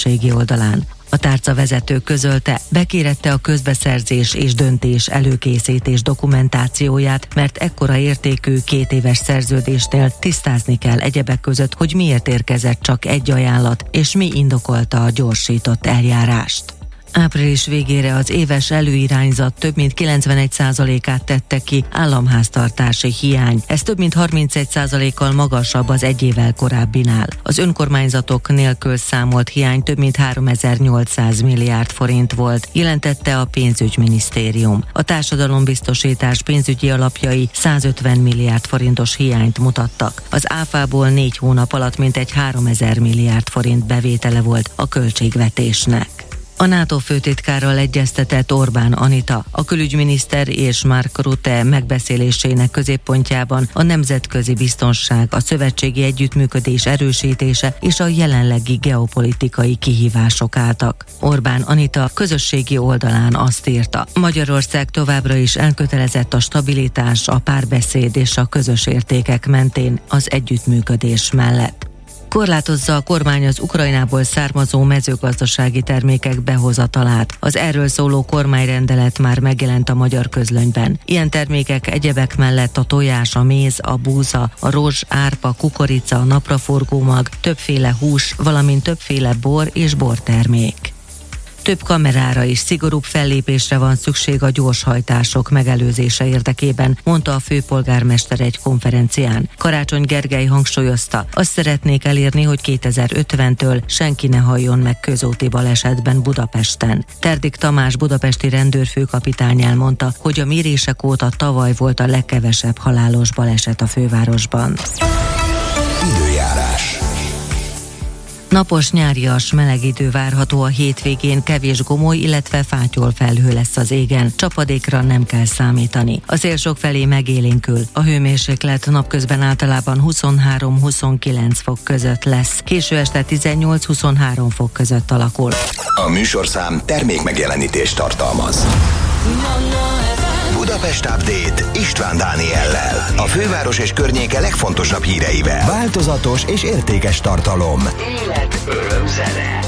közösségi oldalán. A tárca vezető közölte, bekérette a közbeszerzés és döntés előkészítés dokumentációját, mert ekkora értékű 2 éves szerződésnél tisztázni kell egyebek között, hogy miért érkezett csak egy ajánlat, és mi indokolta a gyorsított eljárást. Április végére az éves előirányzat több mint 91%-át tette ki államháztartási hiány. Ez több mint 31%-kal magasabb az egy évvel korábbinál. Az önkormányzatok nélkül számolt hiány több mint 3800 milliárd forint volt, jelentette a pénzügyminisztérium. A társadalombiztosítás pénzügyi alapjai 150 milliárd forintos hiányt mutattak. Az áfából 4 hónap alatt mintegy 3000 milliárd forint bevétele volt a költségvetésnek. A NATO főtitkárral egyeztetett Orbán Anita. A külügyminiszter és Mark Rutte megbeszélésének középpontjában a nemzetközi biztonság, a szövetségi együttműködés erősítése és a jelenlegi geopolitikai kihívások álltak. Orbán Anita közösségi oldalán azt írta: Magyarország továbbra is elkötelezett a stabilitás, a párbeszéd és a közös értékek mentén az együttműködés mellett. Korlátozza a kormány az Ukrajnából származó mezőgazdasági termékek behozatalát. Az erről szóló kormányrendelet már megjelent a magyar közlönyben. Ilyen termékek egyebek mellett a tojás, a méz, a búza, a rozs, árpa, kukorica, napraforgómag, többféle hús, valamint többféle bor és bortermék. Több kamerára és szigorúbb fellépésre van szükség a gyorshajtások megelőzése érdekében, mondta a főpolgármester egy konferencián. Karácsony Gergely hangsúlyozta, azt szeretnék elérni, hogy 2050-től senki ne halljon meg közúti balesetben Budapesten. Terdik Tamás budapesti rendőrfőkapitány elmondta, hogy a mérések óta tavaly volt a legkevesebb halálos baleset a fővárosban. Időjárás. Napos, nyárias, meleg idő várható a hétvégén, kevés gomoly, illetve fátyol felhő lesz az égen. Csapadékra nem kell számítani. A szél sokfelé megélénkül. A hőmérséklet napközben általában 23-29 fok között lesz. Késő este 18-23 fok között alakul. A műsorszám termékmegjelenítést tartalmaz. Budapest Update István Dániellel. A főváros és környéke legfontosabb híreivel. Változatos és értékes tartalom. Élet, öröm, zene.